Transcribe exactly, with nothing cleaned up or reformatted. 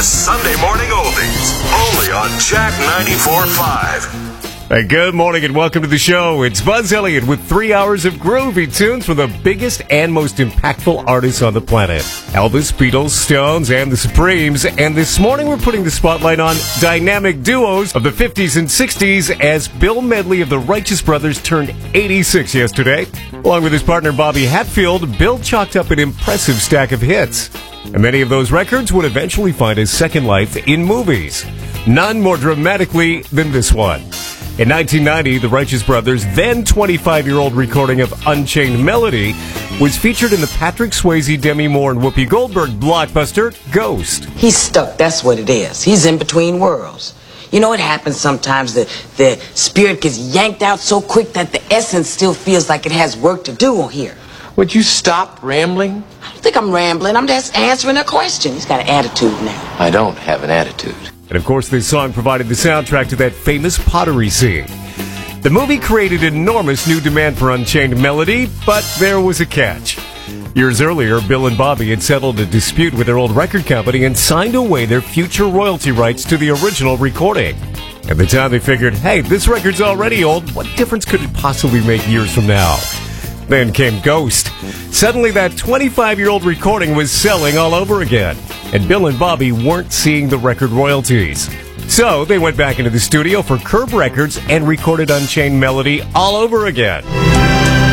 Sunday Morning Oldies, only on Jack ninety-four point five. Hey, good morning and welcome to the show. It's Buzz Elliott with three hours of groovy tunes from the biggest and most impactful artists on the planet. Elvis, Beatles, Stones, and the Supremes. And this morning we're putting the spotlight on dynamic duos of the fifties and sixties as Bill Medley of the Righteous Brothers turned eighty-six yesterday. Along with his partner Bobby Hatfield, Bill chalked up an impressive stack of hits. And many of those records would eventually find a second life in movies. None more dramatically than this one. In nineteen ninety, the Righteous Brothers' then twenty-five-year-old recording of Unchained Melody was featured in the Patrick Swayze, Demi Moore, and Whoopi Goldberg blockbuster, Ghost. He's stuck, that's what it is. He's in between worlds. You know, it happens sometimes that the spirit gets yanked out so quick that the essence still feels like it has work to do on here. Would you stop rambling? I don't think I'm rambling. I'm just answering a question. He's got an attitude now. I don't have an attitude. And of course, this song provided the soundtrack to that famous pottery scene. The movie created enormous new demand for Unchained Melody, but there was a catch. Years earlier, Bill and Bobby had settled a dispute with their old record company and signed away their future royalty rights to the original recording. At the time, they figured, hey, this record's already old. What difference could it possibly make years from now? Then came Ghost. Suddenly, that twenty-five-year-old recording was selling all over again, and Bill and Bobby weren't seeing the record royalties. So they went back into the studio for Curb Records and recorded Unchained Melody all over again.